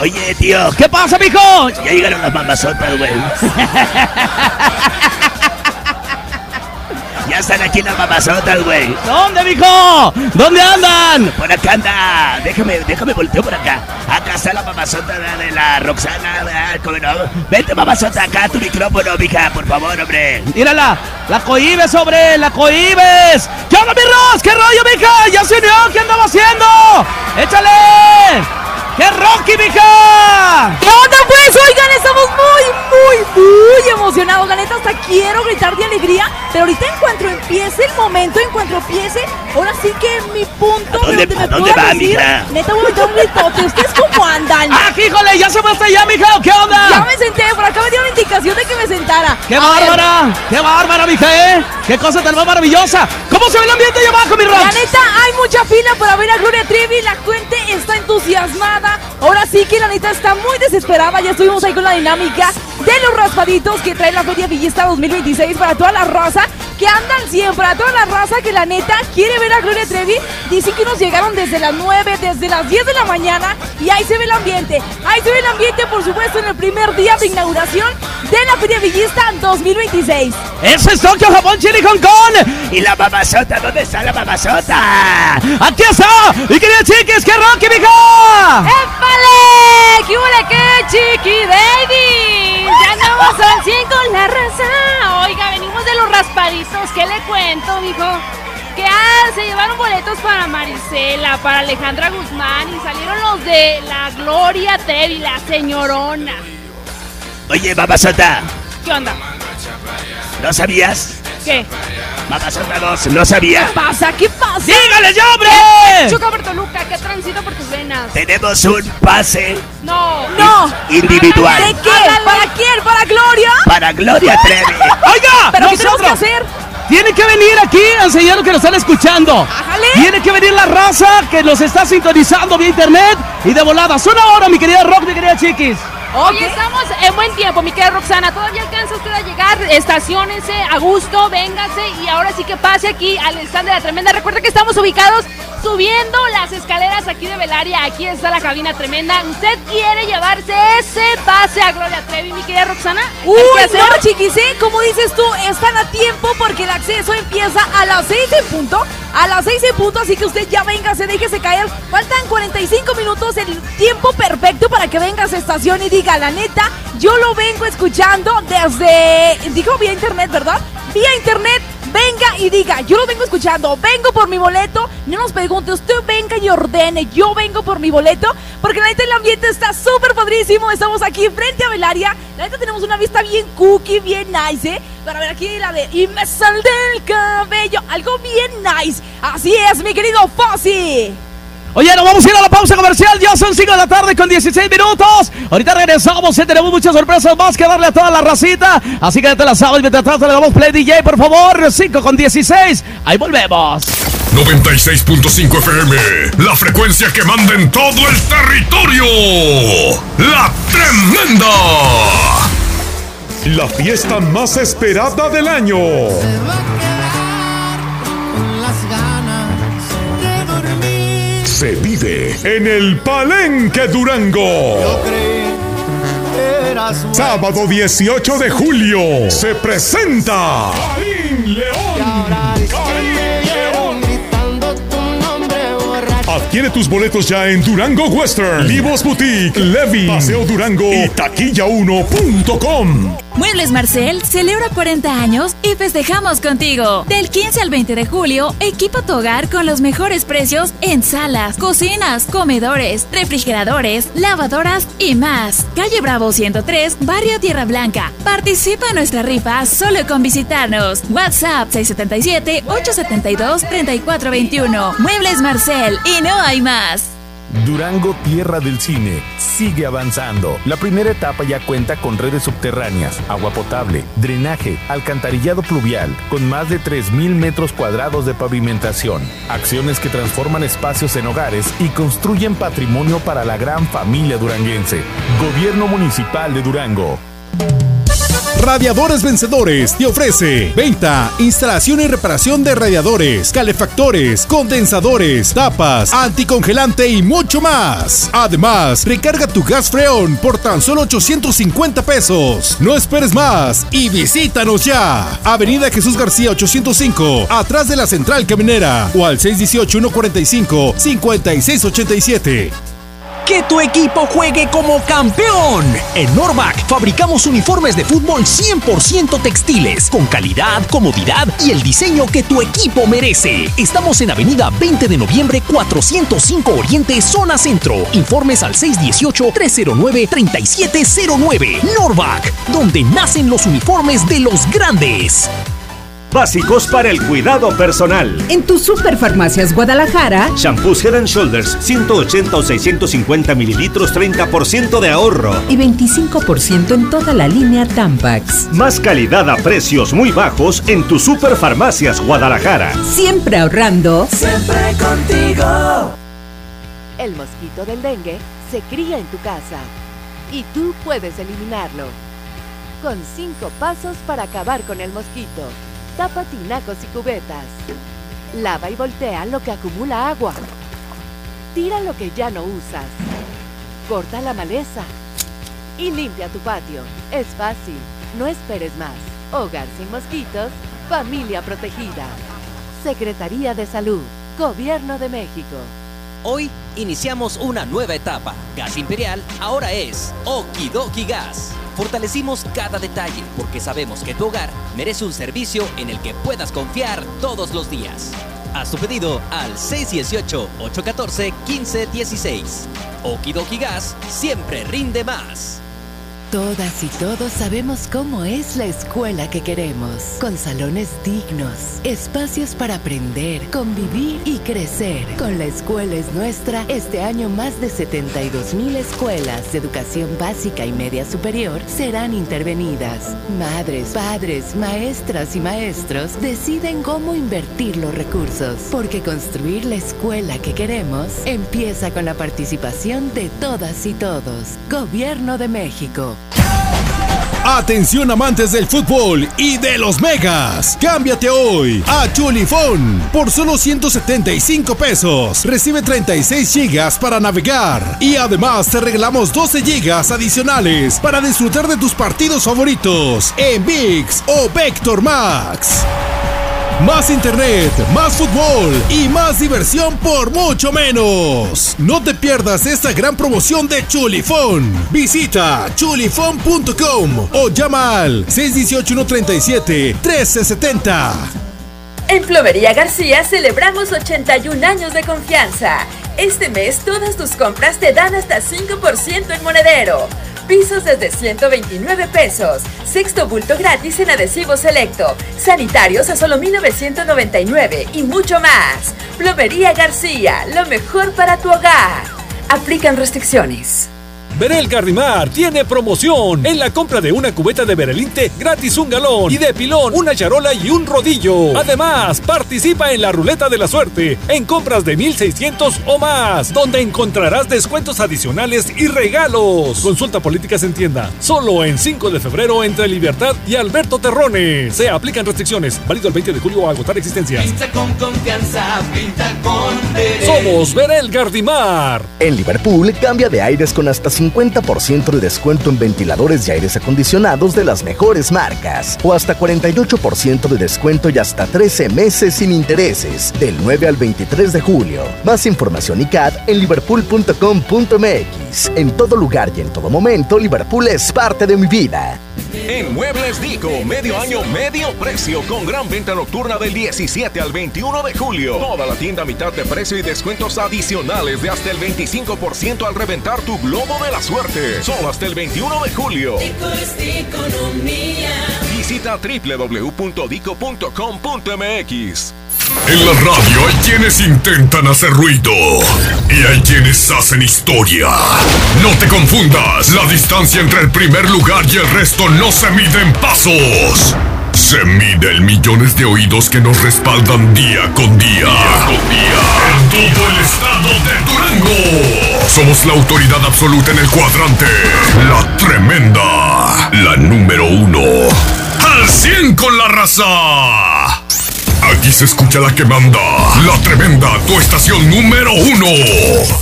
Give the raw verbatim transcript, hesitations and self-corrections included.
Oye, tío. ¿Qué pasa, mijo? Ya llegaron las mamazotas, güey. Ya están aquí las mamazotas, güey. ¿Dónde, mijo? ¿Dónde andan? Por acá anda. Déjame, déjame volteo por acá. Acá está la mamazota de la Roxana. ¿Cómo no? Vente, mamazota, acá tu micrófono, mija, por favor, hombre. Mírala, la cohibes, hombre, la cohibes. ¿Qué onda, mi Ross? ¿Qué rollo, mija? ¿Ya se unió? ¿Qué andaba haciendo? ¡Échale! ¡Qué Rocky, mija! ¿Qué onda, pues? Oigan, estamos muy, muy, muy emocionados. La neta, hasta quiero gritar de alegría. Pero ahorita, en cuanto empiece el momento, en cuanto empiece, ahora sí que mi punto ¿A dónde, de donde ¿a me dónde puedo va, decir, mija? neta, voy a meter un gritote. ¿Ustedes cómo andan? ¡Ah, híjole! ¿Ya se fue hasta allá, mija? ¿Qué onda? Ya me senté, por acá me dio la indicación de que me sentara. ¡Qué A bárbara! ver, ¡Qué bárbara, mija, eh! ¡Qué cosa tan más maravillosa! ¿Cómo se ve el ambiente allá abajo, mi Rox? La neta, hay mucha fila para ver a Gloria Trevi. La gente está entusiasmada. Ahora sí que la neta está muy desesperada. Ya estuvimos ahí con la dinámica de los raspaditos que trae la Feria Villista dos mil veintiséis para toda la raza que andan siempre, a toda la raza que la neta quiere ver a Gloria Trevi. Dicen que nos llegaron desde las nueve, desde las diez de la mañana, y ahí se ve el ambiente. Ahí se ve el ambiente, por supuesto, en el primer día de inauguración de la Feria Villista dos mil veintiséis. ¡Eso es Tokio, Japón, Chile y Hong Kong! ¿Y la mamazota? ¿Dónde está la mamazota? ¡Aquí está! ¡Y querida chiquis, qué Rocky, mija! ¡Épale! ¿Qué huele qué, chiqui baby? Ya andamos al cien con la raza. Oiga, venimos de los raspaditos. ¿Qué le cuento, mijo? Que ah, se llevaron boletos para Marisela, para Alejandra Guzmán, y salieron los de la Gloria Trevi, la señorona. Oye, mamazota, ¿Qué onda? ¿no sabías? ¿Qué? Mamazota dos, ¿no sabía? ¿Qué pasa? ¿Qué pasa? ¡Dígale ya, hombre! Chuca Bertoluca, ¿qué transito por tus venas? Tenemos un pase No. ¡No! individual ¿De qué? ¿Para quién? ¿Para Gloria? para Gloria Trevi. ¡Oiga! ¿Pero qué tenemos que nosotros hacer? tiene que venir aquí a enseñar lo que nos están escuchando. ¡Ájale! Tiene que venir la raza que nos está sintonizando vía internet y de voladas. Una hora, mi querida Rock, mi querida Chiquis. Oye, estamos en buen tiempo, mi querida Roxana. Todavía alcanza usted a llegar. Estaciónese a gusto, véngase y ahora sí que pase aquí al stand de la Tremenda. Recuerda que estamos ubicados subiendo las escaleras aquí de Belaria. Aquí está la cabina Tremenda. ¿Usted quiere llevarse ese pase a Gloria Trevi, mi querida Roxana? Uy, ¿Qué hacer? no, chiquis, ¿eh? Como dices tú, están a tiempo porque el acceso empieza a las seis en punto. A las seis en punto, así que usted ya venga, se déjese caer. Faltan cuarenta y cinco minutos, el tiempo perfecto para que venga a esa estación y diga, la neta, yo lo vengo escuchando desde, dijo vía internet, ¿verdad? Vía internet, venga y diga, yo lo vengo escuchando, vengo por mi boleto. No nos pregunte, usted venga y ordene, yo vengo por mi boleto, porque la neta el ambiente está súper padrísimo. Estamos aquí frente a Belaria. La neta tenemos una vista bien cookie, bien nice, ¿eh? Para ver aquí la de y me sale del cabello, algo bien nice. Así es, mi querido Fossi. Oye, nos vamos a ir a la pausa comercial. Ya son cinco de la tarde con dieciséis minutos. Ahorita regresamos. ¿eh? Tenemos muchas sorpresas más que darle a toda la racita. Así que ya te la sabes. Mientras tanto, le damos play D J, por favor. cinco con dieciséis. Ahí volvemos. noventa y seis punto cinco F M. La frecuencia que manda en todo el territorio. La Tremenda. La fiesta más esperada del año. Se vive en el Palenque Durango. Sábado dieciocho de julio se presenta Karim León. Adquiere tus boletos ya en Durango Western, Vivos Boutique, Levi, Paseo Durango y taquilla uno punto com. Muebles Marcel celebra cuarenta años y festejamos contigo. Del quince al veinte de julio, equipa tu hogar con los mejores precios en salas, cocinas, comedores, refrigeradores, lavadoras y más. Calle Bravo ciento tres, Barrio Tierra Blanca. Participa en nuestra rifa solo con visitarnos. WhatsApp seis siete siete, ocho siete dos, tres cuatro dos uno. Muebles Marcel y no hay más. Durango, tierra del cine, sigue avanzando. La primera etapa ya cuenta con redes subterráneas, agua potable, drenaje, alcantarillado pluvial, con más de tres mil metros cuadrados de pavimentación. Acciones que transforman espacios en hogares y construyen patrimonio para la gran familia duranguense. Gobierno Municipal de Durango. Radiadores Vencedores te ofrece venta, instalación y reparación de radiadores, calefactores, condensadores, tapas, anticongelante y mucho más. Además, recarga tu gas Freon por tan solo ochocientos cincuenta pesos. No esperes más y visítanos ya. Avenida Jesús García ochocientos cinco, atrás de la Central Caminera, o al seis uno ocho, uno cuatro cinco, cinco seis ocho siete. ¡Que tu equipo juegue como campeón! En Norvac fabricamos uniformes de fútbol cien por ciento textiles, con calidad, comodidad y el diseño que tu equipo merece. Estamos en Avenida veinte de noviembre, cuatrocientos cinco Oriente, Zona Centro. Informes al seis uno ocho, tres cero nueve, tres siete cero nueve. Norvac, donde nacen los uniformes de los grandes. Básicos para el cuidado personal. En tu Superfarmacias Guadalajara, Shampoos Head and Shoulders ciento ochenta o seiscientos cincuenta mililitros, treinta por ciento de ahorro. Y veinticinco por ciento en toda la línea Tampax. Más calidad a precios muy bajos en tu Superfarmacias Guadalajara. Siempre ahorrando. Siempre contigo. El mosquito del dengue se cría en tu casa y tú puedes eliminarlo. Con cinco pasos para acabar con el mosquito. Tapa tinacos y cubetas. Lava y voltea lo que acumula agua. Tira lo que ya no usas. Corta la maleza. Y limpia tu patio. Es fácil. No esperes más. Hogar sin mosquitos. Familia protegida. Secretaría de Salud. Gobierno de México. Hoy iniciamos una nueva etapa. Gas Imperial ahora es Okidoki Gas. Fortalecimos cada detalle porque sabemos que tu hogar merece un servicio en el que puedas confiar todos los días. Haz tu pedido al seis uno ocho, ocho uno cuatro, uno cinco uno seis. Okidoki Gas siempre rinde más. Todas y todos sabemos cómo es la escuela que queremos, con salones dignos, espacios para aprender, convivir y crecer. Con La Escuela es Nuestra, este año más de setenta y dos mil escuelas de educación básica y media superior serán intervenidas. Madres, padres, maestras y maestros deciden cómo invertir los recursos, porque construir la escuela que queremos empieza con la participación de todas y todos. Gobierno de México. Atención amantes del fútbol y de los megas. Cámbiate hoy a Chulifón por solo ciento setenta y cinco pesos. Recibe treinta y seis gigas para navegar y además te regalamos doce gigas adicionales para disfrutar de tus partidos favoritos en ViX o Vector Max. Más internet, más fútbol y más diversión por mucho menos. No te pierdas esta gran promoción de Chulifón. Visita chulifón punto com o llama al seis uno ocho, uno tres siete, uno tres siete cero. En Plomería García celebramos ochenta y un años de confianza. Este mes todas tus compras te dan hasta cinco por ciento en monedero. Pisos desde ciento veintinueve pesos. Sexto bulto gratis en adhesivo selecto. Sanitarios a solo mil novecientos noventa y nueve y mucho más. Plomería García, lo mejor para tu hogar. Aplican restricciones. Berel Gardimar tiene promoción. En la compra de una cubeta de Berelinte, gratis un galón. Y de pilón, una charola y un rodillo. Además, participa en la ruleta de la suerte en compras de mil seiscientos o más, donde encontrarás descuentos adicionales y regalos. Consulta políticas en tienda. Solo en cinco de febrero entre Libertad y Alberto Terrones. Se aplican restricciones. Válido el veinte de julio a agotar existencias. Pinta con confianza, pinta con Berel. Somos Berel Gardimar. En Liverpool, cambia de aires con hasta cincuenta por ciento de descuento en ventiladores y aires acondicionados de las mejores marcas, o hasta cuarenta y ocho por ciento de descuento y hasta trece meses sin intereses, del nueve al veintitrés de julio. Más información y C A D en liverpool punto com punto m x. En todo lugar y en todo momento, Liverpool es parte de mi vida. En Muebles Dico, medio año, medio precio, con gran venta nocturna del diecisiete al veintiuno de julio. Toda la tienda a mitad de precio y descuentos adicionales de hasta el veinticinco por ciento al reventar tu globo de la suerte. Solo hasta el veintiuno de julio. Dico es economía. Visita doble u doble u doble u punto dico punto com punto m x. En la radio hay quienes intentan hacer ruido y hay quienes hacen historia. No te confundas, la distancia entre el primer lugar y el resto no se mide en pasos. Se mide en millones de oídos que nos respaldan día con día. Día con día. En todo el estado de Durango. Somos la autoridad absoluta en el cuadrante. La Tremenda. La número uno. Al cien con la raza. Aquí se escucha la que manda. La Tremenda, tu estación número uno.